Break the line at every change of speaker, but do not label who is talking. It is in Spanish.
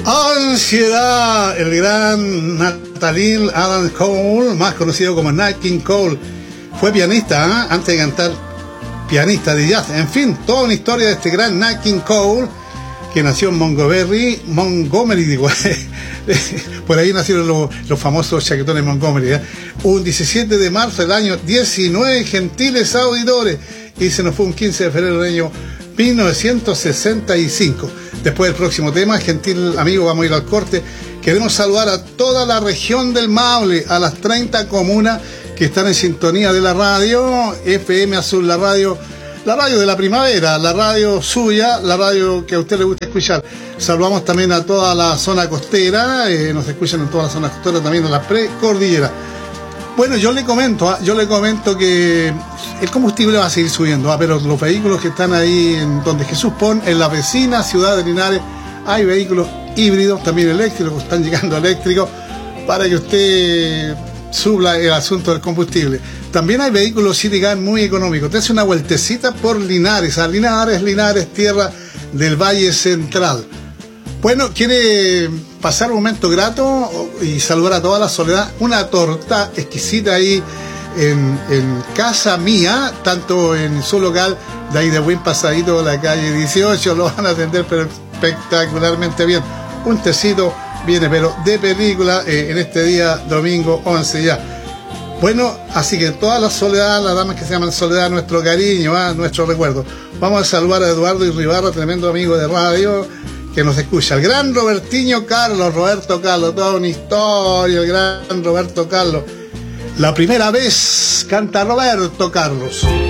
Ansiedad, el gran Nathaniel Adam Cole, más conocido como Nat King Cole, fue pianista, antes de cantar, pianista de jazz. En fin, toda una historia de este gran Nat King Cole, que nació en Montgomery, digo, por ahí nacieron los famosos chaquetones Montgomery, un 17 de marzo del año 19, gentiles auditores, y se nos fue un 15 de febrero del año 1965. Después del próximo tema, gentil amigo, vamos a ir al corte. Queremos saludar a toda la región del Maule, a las 30 comunas que están en sintonía de la radio FM Azul, la radio de la primavera, la radio suya, la radio que a usted le gusta escuchar. Saludamos también a toda la zona costera, nos escuchan en toda la zona costera, también en la precordillera. Bueno, yo le comento que el combustible va a seguir subiendo, pero los vehículos que están ahí en donde Jesús Pon, en la vecina ciudad de Linares, hay vehículos híbridos, también eléctricos, están llegando eléctricos, para que usted subla el asunto del combustible. También hay vehículos Citigas muy económicos. Te hace una vueltecita por Linares, Linares, tierra del Valle Central. Bueno, quiere pasar un momento grato y saludar a toda la Soledad. Una torta exquisita ahí en casa mía, tanto en su local, de ahí de buen pasadito, la calle 18, lo van a atender pero espectacularmente bien. Un tecito viene, pero de película, en este día, domingo 11 ya. Bueno, así que toda la Soledad, las damas que se llaman Soledad, nuestro cariño, nuestro recuerdo. Vamos a saludar a Eduardo Irribarra, tremendo amigo de radio, que nos escucha. El gran Roberto Carlos, toda una historia, el gran Roberto Carlos. La primera vez canta Roberto Carlos.